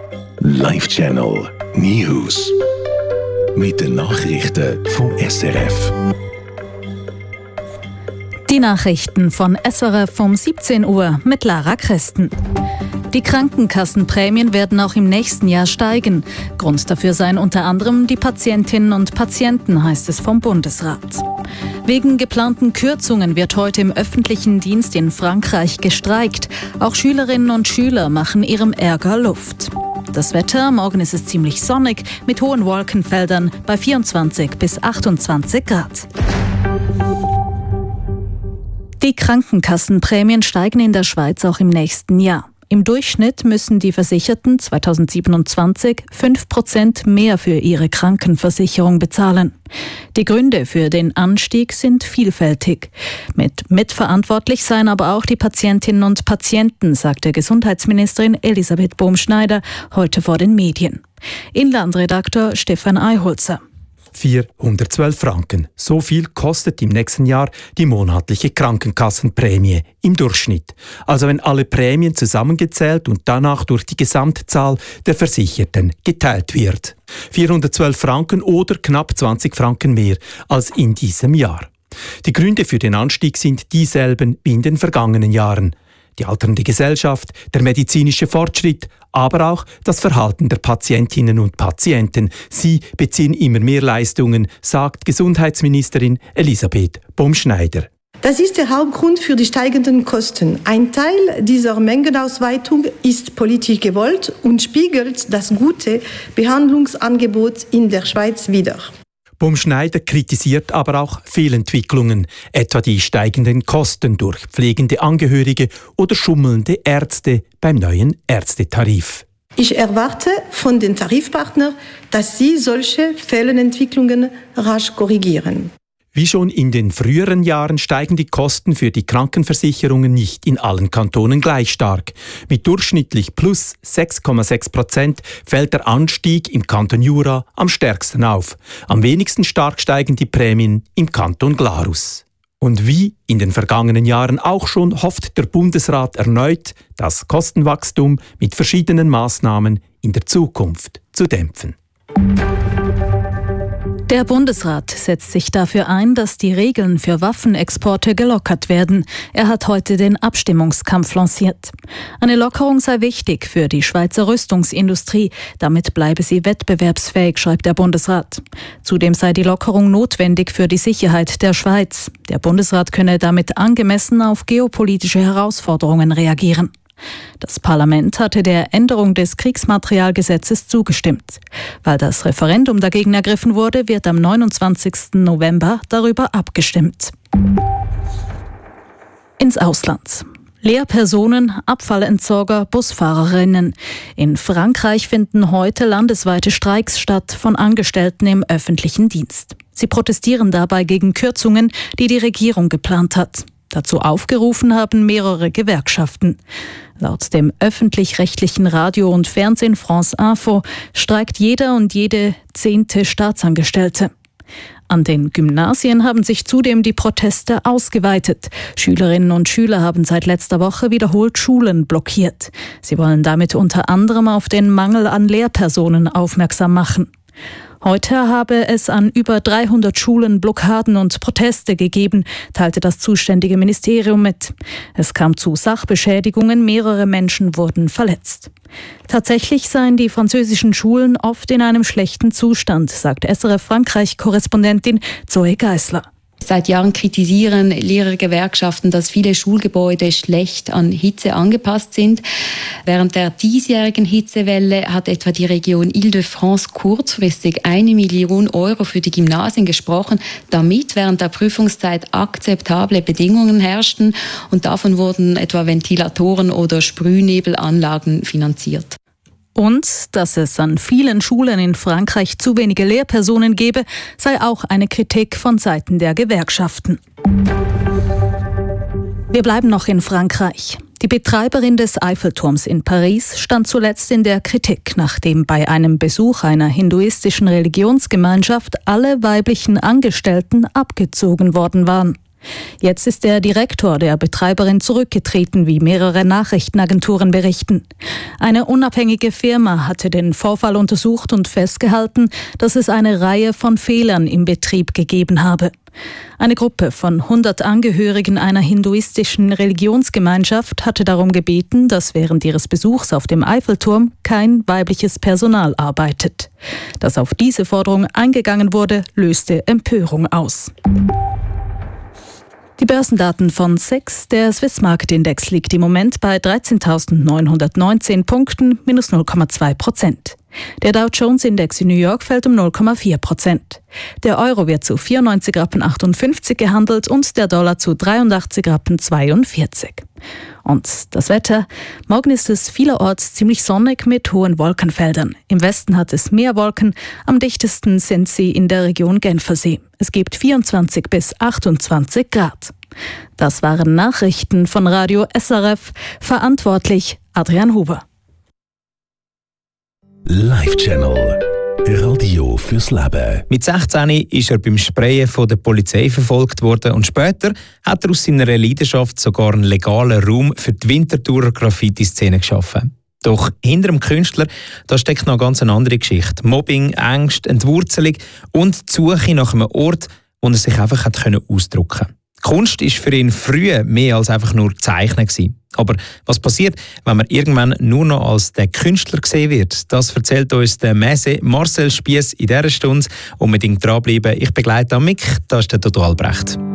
Live Channel News. Mit den Nachrichten vom SRF. Die Nachrichten von SRF um 17 Uhr mit Lara Christen. Die Krankenkassenprämien werden auch im nächsten Jahr steigen. Grund dafür seien unter anderem die Patientinnen und Patienten, heißt es vom Bundesrat. Wegen geplanten Kürzungen wird heute im öffentlichen Dienst in Frankreich gestreikt. Auch Schülerinnen und Schüler machen ihrem Ärger Luft. Das Wetter, morgen ist es ziemlich sonnig mit hohen Wolkenfeldern bei 24 bis 28 Grad. Die Krankenkassenprämien steigen in der Schweiz auch im nächsten Jahr. Im Durchschnitt müssen die Versicherten 2027 5% mehr für ihre Krankenversicherung bezahlen. Die Gründe für den Anstieg sind vielfältig. Mitverantwortlich seien aber auch die Patientinnen und Patienten, sagte Gesundheitsministerin Elisabeth Bohm-Schneider heute vor den Medien. Inlandredakteur Stefan Eiholzer. 412 Franken. So viel kostet im nächsten Jahr die monatliche Krankenkassenprämie im Durchschnitt. Also wenn alle Prämien zusammengezählt und danach durch die Gesamtzahl der Versicherten geteilt wird. 412 Franken oder knapp 20 Franken mehr als in diesem Jahr. Die Gründe für den Anstieg sind dieselben wie in den vergangenen Jahren. Die alternde Gesellschaft, der medizinische Fortschritt, aber auch das Verhalten der Patientinnen und Patienten. Sie beziehen immer mehr Leistungen, sagt Gesundheitsministerin Elisabeth Bohm-Schneider. Das ist der Hauptgrund für die steigenden Kosten. Ein Teil dieser Mengenausweitung ist politisch gewollt und spiegelt das gute Behandlungsangebot in der Schweiz wider. Bohm-Schneider kritisiert aber auch Fehlentwicklungen, etwa die steigenden Kosten durch pflegende Angehörige oder schummelnde Ärzte beim neuen Ärztetarif. Ich erwarte von den Tarifpartnern, dass sie solche Fehlentwicklungen rasch korrigieren. Wie schon in den früheren Jahren steigen die Kosten für die Krankenversicherungen nicht in allen Kantonen gleich stark. Mit durchschnittlich plus 6,6% fällt der Anstieg im Kanton Jura am stärksten auf. Am wenigsten stark steigen die Prämien im Kanton Glarus. Und wie in den vergangenen Jahren auch schon hofft der Bundesrat erneut, das Kostenwachstum mit verschiedenen Maßnahmen in der Zukunft zu dämpfen. Der Bundesrat setzt sich dafür ein, dass die Regeln für Waffenexporte gelockert werden. Er hat heute den Abstimmungskampf lanciert. Eine Lockerung sei wichtig für die Schweizer Rüstungsindustrie. Damit bleibe sie wettbewerbsfähig, schreibt der Bundesrat. Zudem sei die Lockerung notwendig für die Sicherheit der Schweiz. Der Bundesrat könne damit angemessen auf geopolitische Herausforderungen reagieren. Das Parlament hatte der Änderung des Kriegsmaterialgesetzes zugestimmt. Weil das Referendum dagegen ergriffen wurde, wird am 29. November darüber abgestimmt. Ins Ausland. Lehrpersonen, Abfallentsorger, Busfahrerinnen. In Frankreich finden heute landesweite Streiks statt von Angestellten im öffentlichen Dienst. Sie protestieren dabei gegen Kürzungen, die die Regierung geplant hat. Dazu aufgerufen haben mehrere Gewerkschaften. Laut dem öffentlich-rechtlichen Radio und Fernsehen France Info streikt jeder und jede 10. Staatsangestellte. An den Gymnasien haben sich zudem die Proteste ausgeweitet. Schülerinnen und Schüler haben seit letzter Woche wiederholt Schulen blockiert. Sie wollen damit unter anderem auf den Mangel an Lehrpersonen aufmerksam machen. Heute habe es an über 300 Schulen Blockaden und Proteste gegeben, teilte das zuständige Ministerium mit. Es kam zu Sachbeschädigungen, mehrere Menschen wurden verletzt. Tatsächlich seien die französischen Schulen oft in einem schlechten Zustand, sagt SRF Frankreich-Korrespondentin Zoe Geisler. Seit Jahren kritisieren Lehrergewerkschaften, dass viele Schulgebäude schlecht an Hitze angepasst sind. Während der diesjährigen Hitzewelle hat etwa die Region Île-de-France kurzfristig 1 Million Euro für die Gymnasien gesprochen, damit während der Prüfungszeit akzeptable Bedingungen herrschten. Und davon wurden etwa Ventilatoren oder Sprühnebelanlagen finanziert. Und dass es an vielen Schulen in Frankreich zu wenige Lehrpersonen gebe, sei auch eine Kritik von Seiten der Gewerkschaften. Wir bleiben noch in Frankreich. Die Betreiberin des Eiffelturms in Paris stand zuletzt in der Kritik, nachdem bei einem Besuch einer hinduistischen Religionsgemeinschaft alle weiblichen Angestellten abgezogen worden waren. Jetzt ist der Direktor der Betreiberin zurückgetreten, wie mehrere Nachrichtenagenturen berichten. Eine unabhängige Firma hatte den Vorfall untersucht und festgehalten, dass es eine Reihe von Fehlern im Betrieb gegeben habe. Eine Gruppe von 100 Angehörigen einer hinduistischen Religionsgemeinschaft hatte darum gebeten, dass während ihres Besuchs auf dem Eiffelturm kein weibliches Personal arbeitet. Dass auf diese Forderung eingegangen wurde, löste Empörung aus. Die Börsendaten von SEX, der Swiss Market Index liegt im Moment bei 13.919 Punkten, minus 0,2%. Der Dow Jones Index in New York fällt um 0,4%. Der Euro wird zu 94,58 Rappen gehandelt und der Dollar zu 83,42 Rappen. Und das Wetter? Morgen ist es vielerorts ziemlich sonnig mit hohen Wolkenfeldern. Im Westen hat es mehr Wolken, am dichtesten sind sie in der Region Genfersee. Es gibt 24 bis 28 Grad. Das waren Nachrichten von Radio SRF, verantwortlich Adrian Huber. Live-Channel. Radio fürs Leben. Mit 16 ist er beim Sprayen von der Polizei verfolgt worden und später hat er aus seiner Leidenschaft sogar einen legalen Raum für die Winterthurer Graffiti-Szene geschaffen. Doch hinter dem Künstler da steckt noch eine ganz andere Geschichte. Mobbing, Ängste, Entwurzelung und die Suche nach einem Ort, wo er sich einfach ausdrücken konnte. Kunst war für ihn früher mehr als einfach nur Zeichnen gewesen. Aber was passiert, wenn man irgendwann nur noch als der Künstler gesehen wird? Das erzählt uns der Messe Marcel Spiess in dieser Stunde. Unbedingt dranbleiben. Ich begleite Mick, das ist der Toto Albrecht.